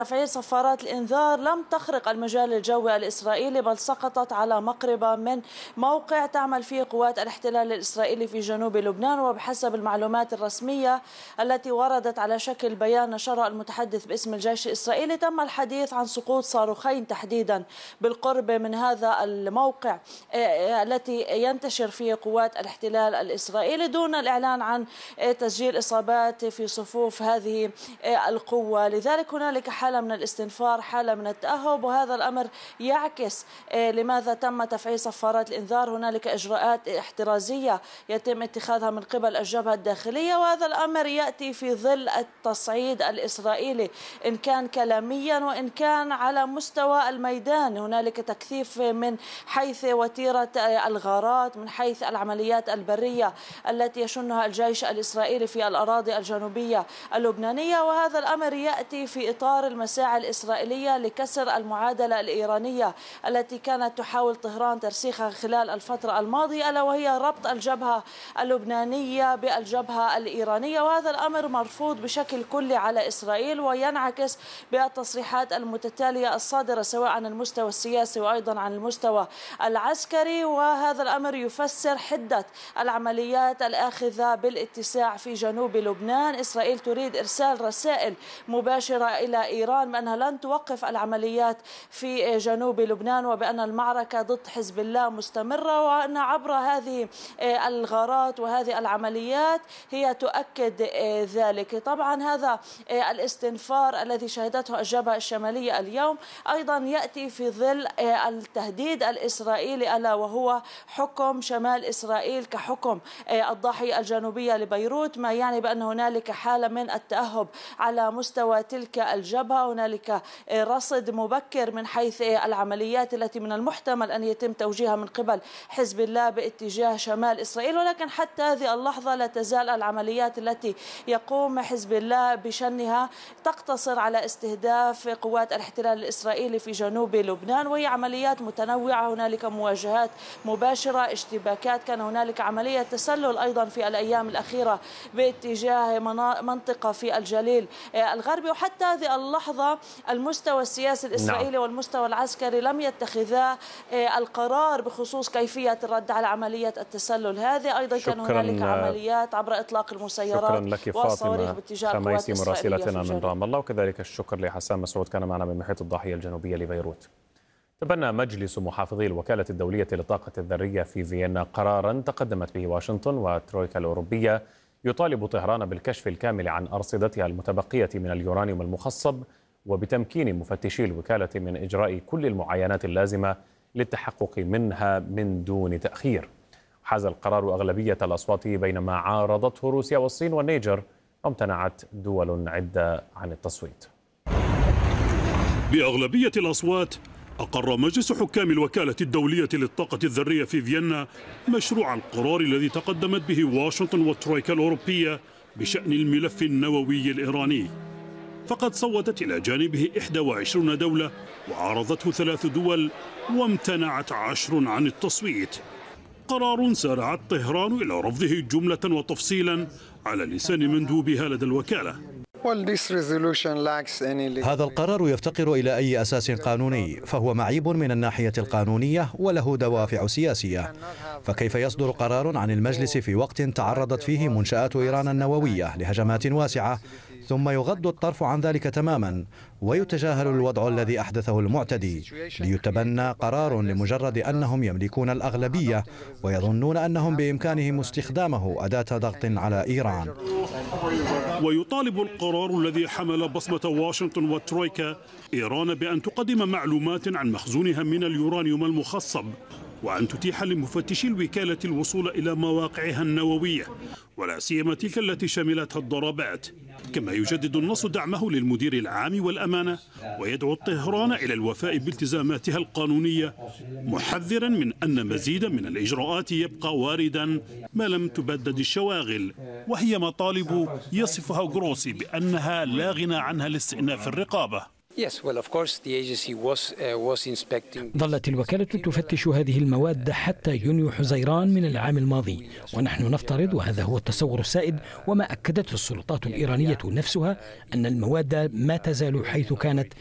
تفعيل صفارات الإنذار لم تخرق المجال الجوي الإسرائيلي، بل سقطت على مقربة من موقع تعمل فيه قوات الاحتلال الإسرائيلي في جنوب لبنان. وبحسب المعلومات الرسمية التي وردت على شكل بيان نشره المتحدث باسم الجيش الإسرائيلي، تم الحديث عن سقوط صاروخين تحديدا بالقرب من هذا الموقع التي ينتشر فيه قوات الاحتلال الإسرائيلي، دون الإعلان عن تسجيل إصابات في صفوف هذه القوة. لذلك هنالك حالة من الاستنفار، حالة من التأهب، وهذا الأمر يعكس لماذا تم تفعيل صفارات الإنذار. هنالك إجراءات احترازية يتم اتخاذها من قبل الجبهة الداخلية، وهذا الأمر يأتي في ظل التصعيد الإسرائيلي إن كان كلاميا وإن كان على مستوى الميدان. هنالك تكثيف من حيث وتيرة الغارات، من حيث العمليات البرية التي يشنها الجيش الإسرائيلي في الأراضي الجنوبية اللبنانية، وهذا الأمر يأتي في إطار المساعي الإسرائيلية لكسر المعادلة الإيرانية التي كانت تحاول طهران ترسيخها خلال الفترة الماضية، ألا وهي ربط الجبهة اللبنانية بالجبهة الإيرانية. وهذا الأمر مرفوض بشكل كلي على إسرائيل، وينعكس بالتصريحات المتتالية الصادرة سواء عن المستوى السياسي وأيضا عن المستوى العسكري. وهذا الأمر يفسر حدة العمليات الآخذة بالاتساع في جنوب لبنان. إسرائيل تريد إرسال رسائل مباشرة إلى إيران بأنها لن توقف العمليات في جنوب لبنان، وبأن المعركة ضد حزب الله مستمرة، وأن عبر هذه الغارات وهذه العمليات هي تؤكد ذلك. طبعا هذا الاستنفار الذي شهدته الجبهة الشمالية اليوم أيضا يأتي في ظل التهديد الإسرائيلي، ألا وهو حكم شمال إسرائيل كحكم الضاحية الجنوبية لبيروت، ما يعني بأن هنالك حالة من التأهب على مستوى تلك الجبهة. هنالك رصد مبكر من حيث العمليات التي من المحتمل أن يتم توجيهها من قبل حزب الله باتجاه شمال إسرائيل، ولكن حتى هذه اللحظة لا تزال العمليات التي يقوم حزب الله بشنها تقتصر على استهداف قوات الاحتلال الإسرائيلي في جنوب لبنان، وهي عمليات متنوعة. هنالك مواجهات مباشرة، اشتباكات، كان هنالك عملية تسلل أيضا في الأيام الأخيرة باتجاه منطقة في الجليل الغربي. وحتى هذه اللحظة المستوى السياسي الإسرائيلي والمستوى العسكري لم يتخذا القرار بخصوص كيفية الرد على عملية التسلل هذه. أيضا كان هنالك عمليات عبر إطلاق المسيرات والصواريخ باتجاه القوات الإسرائيلية مراسلتنا من رام الله، وكذلك الشكر لحسام مسعود كان معنا من محيط الضاحية الجنوبية لبيروت. تبنى مجلس محافظي الوكالة الدولية للطاقة الذرية في فيينا قرارا تقدمت به واشنطن والترويكا الأوروبية يطالب طهران بالكشف الكامل عن أرصدتها المتبقية من اليورانيوم المخصب، وبتمكين مفتشي الوكالة من إجراء كل المعاينات اللازمة للتحقق منها من دون تأخير. حاز القرار أغلبية الأصوات، بينما عارضته روسيا والصين والنيجر، وامتنعت دول عدة عن التصويت. بأغلبية الأصوات أقر مجلس حكام الوكالة الدولية للطاقة الذرية في فيينا مشروع القرار الذي تقدمت به واشنطن والترويكا الأوروبية بشأن الملف النووي الإيراني. فقد صوتت إلى جانبه 21 دولة، وعارضته 3 دول، وامتنعت 10 عن التصويت. قرار سارعت طهران إلى رفضه جملة وتفصيلا على لسان مندوبها لدى الوكالة. هذا القرار يفتقر إلى أي أساس قانوني، فهو معيب من الناحية القانونية وله دوافع سياسية. فكيف يصدر قرار عن المجلس في وقت تعرضت فيه منشآت إيران النووية لهجمات واسعة، ثم يغض الطرف عن ذلك تماما ويتجاهل الوضع الذي أحدثه المعتدي ليتبنى قرار لمجرد أنهم يملكون الأغلبية ويظنون أنهم بإمكانهم استخدامه أداة ضغط على إيران. ويطالب القرار الذي حمل بصمة واشنطن والترويكا إيران بأن تقدم معلومات عن مخزونها من اليورانيوم المخصب، وأن تتيح لمفتشي الوكالة الوصول إلى مواقعها النووية، ولا سيما تلك التي شملتها الضربات. كما يجدد النص دعمه للمدير العام والأمانة، ويدعو طهران إلى الوفاء بالتزاماتها القانونية، محذرا من أن مزيدا من الإجراءات يبقى واردا ما لم تبدد الشواغل، وهي مطالب يصفها غروسي بأنها لا غنى عنها لاستئناف الرقابة. ظلت الوكالة تفتش هذه المواد حتى يونيو حزيران من العام الماضي، ونحن نفترض، وهذا هو التصور السائد وما أكدته السلطات الإيرانية نفسها، أن المواد ما تزال حيث كانت